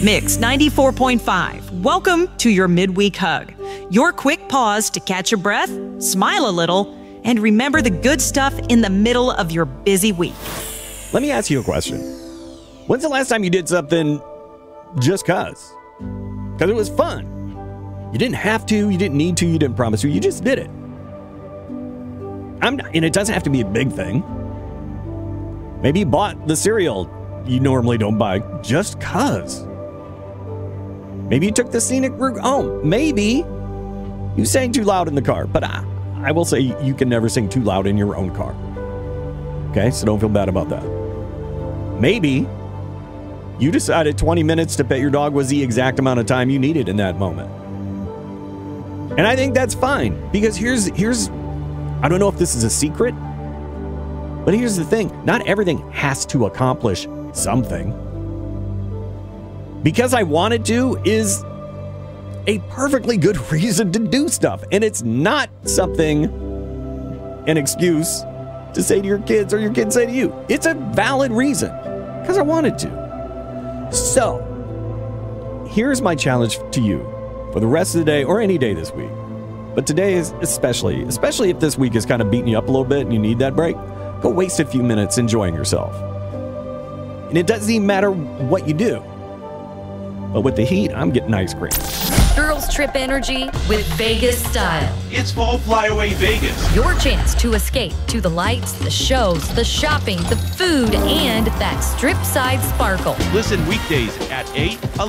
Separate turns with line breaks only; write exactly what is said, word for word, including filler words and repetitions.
Mix ninety-four point five. Welcome to your midweek hug. Your quick pause to catch your breath, smile a little, and remember the good stuff in the middle of your busy week.
Let me ask you a question. When's the last time you did something just cause? Because it was fun. You didn't have to, you didn't need to, you didn't promise to, you just did it. I'm not, and it doesn't have to be a big thing. Maybe you bought the cereal you normally don't buy just cause. Maybe you took the scenic route home. Maybe you sang too loud in the car. But I, I will say you can never sing too loud in your own car. Okay, so don't feel bad about that. Maybe you decided twenty minutes to pet your dog was the exact amount of time you needed in that moment. And I think that's fine. Because here's, here's, I don't know if this is a secret, but here's the thing. Not everything has to accomplish something. Because I wanted to is a perfectly good reason to do stuff. And it's not something, an excuse to say to your kids or your kids say to you. It's a valid reason because I wanted to. So here's my challenge to you for the rest of the day or any day this week. But today is especially, especially if this week is kind of beating you up a little bit and you need that break, go waste a few minutes enjoying yourself. And it doesn't even matter what you do. But with the heat, I'm getting ice cream.
Girls Trip Energy with Vegas style.
It's Fall Flyaway Vegas.
Your chance to escape to the lights, the shows, the shopping, the food, and that strip side sparkle.
Listen weekdays at eight,